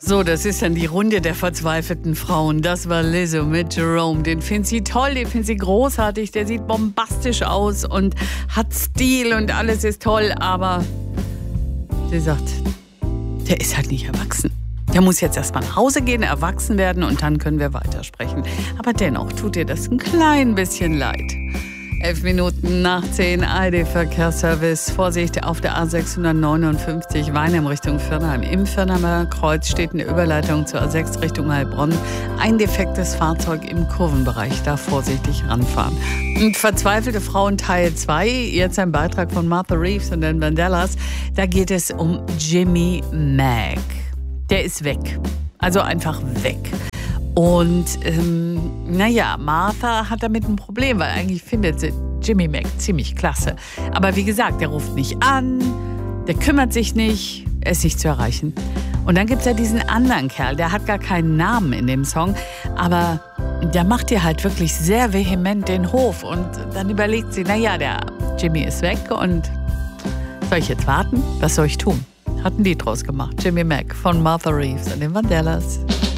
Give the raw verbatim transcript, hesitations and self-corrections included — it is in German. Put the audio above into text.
So, das ist dann die Runde der verzweifelten Frauen. Das war Lizzo mit Jerome. Den findet sie toll, den findet sie großartig. Der sieht bombastisch aus und hat Stil und alles ist toll. Aber sie sagt, der ist halt nicht erwachsen. Der muss jetzt erstmal nach Hause gehen, erwachsen werden und dann können wir weitersprechen. Aber dennoch tut ihr das ein klein bisschen leid. Elf Minuten nach zehn, A R D-Verkehrsservice. Vorsicht auf der A sechshundertneunundfünfzig, Weinheim Richtung Viernheim. Im Viernheimer Kreuz steht eine Überleitung zur A sechs Richtung Heilbronn. Ein defektes Fahrzeug im Kurvenbereich, da vorsichtig ranfahren. Und verzweifelte Frauen Teil zwei, jetzt ein Beitrag von Martha Reeves und den Vandellas. Da geht es um Jimmy Mack. Der ist weg, also einfach weg. Und ähm, naja, Martha hat damit ein Problem, weil eigentlich findet sie Jimmy Mack ziemlich klasse. Aber wie gesagt, der ruft nicht an, der kümmert sich nicht, er ist nicht zu erreichen. Und dann gibt es ja diesen anderen Kerl, der hat gar keinen Namen in dem Song, aber der macht ihr halt wirklich sehr vehement den Hof. Und dann überlegt sie, naja, der Jimmy ist weg und soll ich jetzt warten? Was soll ich tun? Hat ein Lied draus gemacht, Jimmy Mack von Martha Reeves und den Vandellas.